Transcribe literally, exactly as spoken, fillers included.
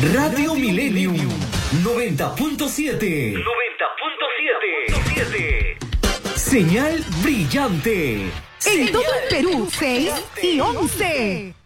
Radio Millennium noventa punto siete. noventa punto siete. Señal brillante. En todo el Perú, seis y once.